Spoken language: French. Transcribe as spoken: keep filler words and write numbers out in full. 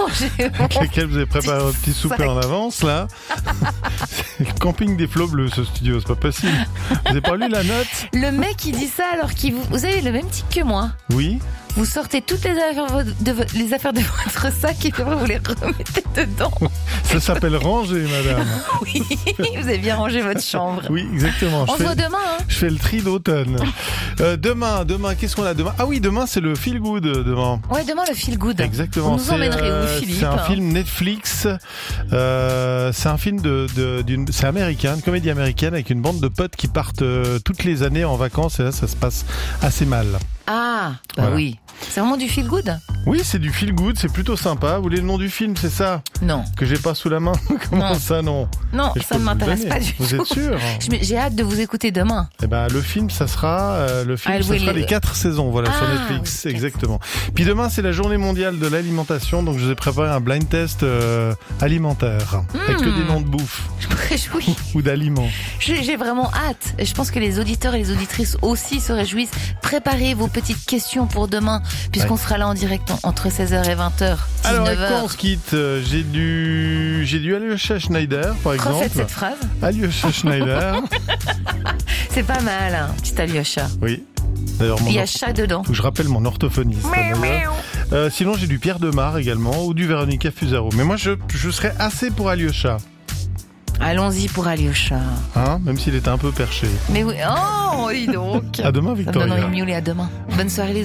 ranger mon... avec lesquels vous avez préparé un petit souper en avance, là. C'est le camping des flots bleus, ce studio, c'est pas possible. Vous avez pas lu la note? Le mec qui dit ça alors qu'il vous... Vous avez le même tic que moi. Oui. Vous sortez toutes les affaires de, vo- les affaires de votre sac et puis après vous les remettez dedans. Ça s'appelle ranger, madame. Oui, vous avez bien rangé votre chambre. Oui, exactement. On Je se fais- voit demain, hein. Je fais le tri d'automne. Euh, demain, demain, qu'est-ce qu'on a demain? Ah oui, demain, c'est le feel good, demain. Ouais, demain le feel good. Exactement. Vous nous C'est, emmènerez où, euh, Philippe? C'est un film Netflix. Euh, c'est un film de, de d'une, c'est américain, une comédie américaine avec une bande de potes qui partent euh, toutes les années en vacances et là, ça se passe assez mal. Ah, bah Voilà. oui. C'est vraiment du feel good? Oui, c'est du feel good, c'est plutôt sympa. Vous voulez le nom du film, c'est ça? Non. Que j'ai pas sous la main? Comment Non. ça, non? Non, Mais je ça peux ne vous le m'intéresse donner. pas du Vous tout. êtes sûr? Je me- J'ai hâte de vous écouter demain. Eh ben, le film, ça sera, euh, le film, Ah, ça oui, sera le- les quatre saisons, voilà, sur Ah, Netflix, oui, quatre exactement. Puis demain, c'est la journée mondiale de l'alimentation, donc je vous ai préparé un blind test euh, alimentaire, avec que des noms de bouffe Je me réjouis. ou d'aliments. J'ai j'ai vraiment hâte. Et je pense que les auditeurs et les auditrices aussi se réjouissent. Préparez vos petites questions pour demain, puisqu'on Ouais. sera là en direct en- entre seize heures et vingt heures. Alors, avec dix-neuf quoi on heures. se quitte? Euh, J'ai du, j'ai du Alyosha Schneider, par Refaites exemple. cette phrase. Alyosha Schneider. C'est pas mal, hein, petit Alyosha. Oui. D'ailleurs, mon Il y a or- chat dedans. faut que je rappelle mon orthophoniste. d'ailleurs. Euh, sinon, j'ai du Pierre Demar également, ou du Véronica Fusaro. Mais moi, je, je serais assez pour Alyosha, Allons-y pour Alyosha. hein, même s'il était un peu perché. Mais oui. Oh, dis donc. À demain, Ça me donne Victoria. envie de miauler à demain. Bonne soirée les